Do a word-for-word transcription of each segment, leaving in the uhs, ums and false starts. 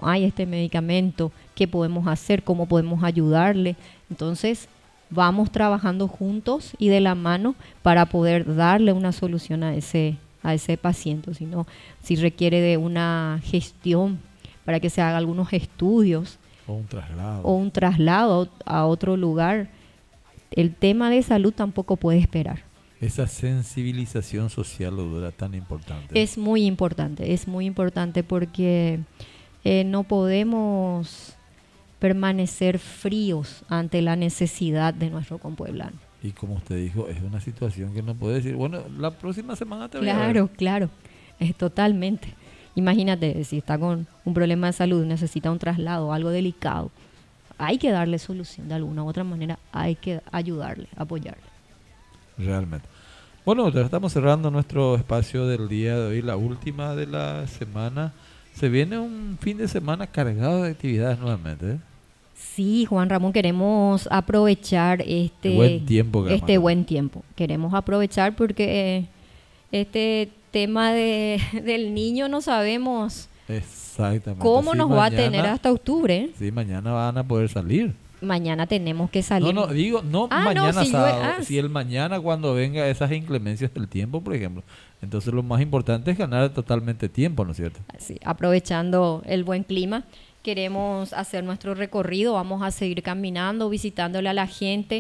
hay este medicamento, qué podemos hacer, cómo podemos ayudarle. Entonces, vamos trabajando juntos y de la mano para poder darle una solución a ese, a ese paciente. Si no, si requiere de una gestión para que se haga algunos estudios o un traslado, o un traslado a otro lugar, el tema de salud tampoco puede esperar. Esa sensibilización social, doctora, tan importante. Es muy importante, es muy importante porque eh, no podemos permanecer fríos ante la necesidad de nuestro compueblano. Y como usted dijo, es una situación que no puede decir, bueno, la próxima semana te voy a ver. Claro, claro, es totalmente. Imagínate, si está con un problema de salud, necesita un traslado, algo delicado, hay que darle solución de alguna u otra manera, hay que ayudarle, apoyarle. Realmente. Bueno, ya estamos cerrando nuestro espacio del día de hoy, la última de la semana. Se viene un fin de semana cargado de actividades nuevamente, ¿eh? Sí, Juan Ramón, queremos aprovechar este el buen tiempo. Que este buen tiempo. Queremos aprovechar porque eh, este tema de, del niño no sabemos exactamente cómo sí, nos mañana, va a tener hasta octubre. ¿eh? Sí, mañana van a poder salir. Mañana tenemos que salir. No, no, digo, no ah, mañana no, si sábado, yo, ah, si el mañana cuando venga esas inclemencias del tiempo, por ejemplo. Entonces lo más importante es ganar totalmente tiempo, ¿no es cierto? Sí, aprovechando el buen clima, queremos hacer nuestro recorrido, vamos a seguir caminando, visitándole a la gente.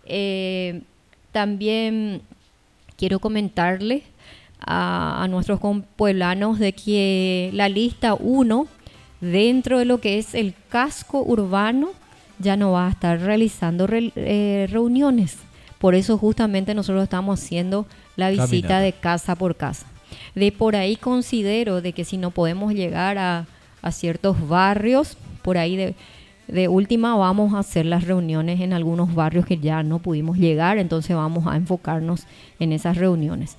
Eh, también quiero comentarle a, a nuestros compueblanos de que la lista uno, dentro de lo que es el casco urbano, ya no va a estar realizando re, eh, reuniones. Por eso justamente nosotros estamos haciendo la visita Caminata. de casa por casa. De por ahí considero de que si no podemos llegar a, a ciertos barrios, por ahí de, de última vamos a hacer las reuniones en algunos barrios que ya no pudimos llegar, entonces vamos a enfocarnos en esas reuniones.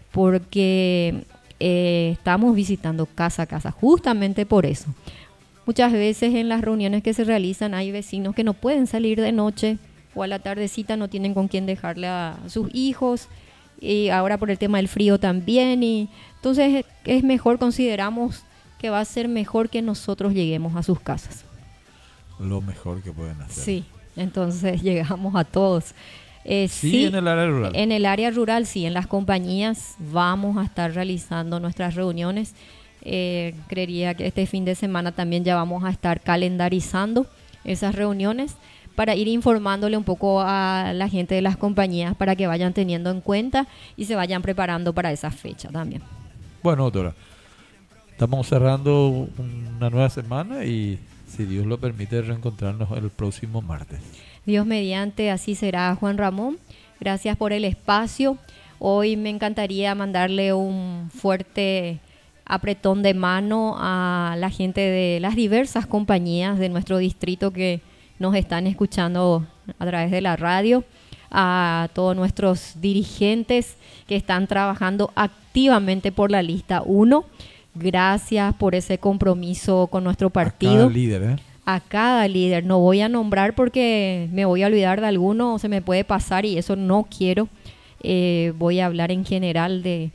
Porque eh, estamos visitando casa a casa, justamente por eso. Muchas veces en las reuniones que se realizan hay vecinos que no pueden salir de noche o a la tardecita no tienen con quién dejarle a sus hijos, y ahora por el tema del frío también, y entonces es mejor, consideramos que va a ser mejor que nosotros lleguemos a sus casas. Lo mejor que pueden hacer. Sí, entonces llegamos a todos. Eh, sí, sí, en el área rural. En el área rural, sí, en las compañías vamos a estar realizando nuestras reuniones. Eh, creería que este fin de semana también ya vamos a estar calendarizando esas reuniones para ir informándole un poco a la gente de las compañías para que vayan teniendo en cuenta y se vayan preparando para esa fecha también. Bueno, doctora, estamos cerrando una nueva semana y si Dios lo permite reencontrarnos el próximo martes. Dios mediante, así será, Juan Ramón. Gracias por el espacio. Hoy me encantaría mandarle un fuerte apretón de mano a la gente de las diversas compañías de nuestro distrito que nos están escuchando a través de la radio, a todos nuestros dirigentes que están trabajando activamente por la lista uno. Gracias por ese compromiso con nuestro partido. A cada líder, ¿eh? A cada líder. No voy a nombrar porque me voy a olvidar de alguno o se me puede pasar y eso no quiero. Eh, voy a hablar en general de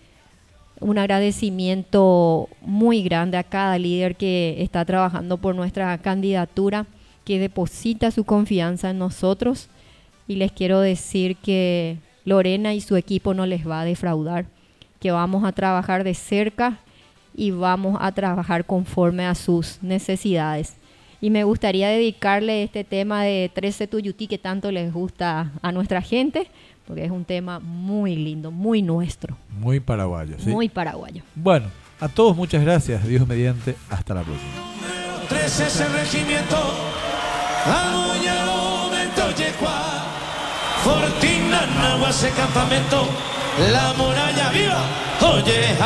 un agradecimiento muy grande a cada líder que está trabajando por nuestra candidatura, que deposita su confianza en nosotros, y les quiero decir que Lorena y su equipo no les va a defraudar, que vamos a trabajar de cerca y vamos a trabajar conforme a sus necesidades. Y me gustaría dedicarle este tema de trece Tuyutí que tanto les gusta a nuestra gente, porque es un tema muy lindo, muy nuestro. Muy paraguayo, ¿sí? Muy paraguayo. Bueno, a todos muchas gracias. Dios mediante, hasta la próxima. trece es el regimiento, Amuñado, Mentoyecua, Fortina, Nahuase, campamento, la muralla viva, oye.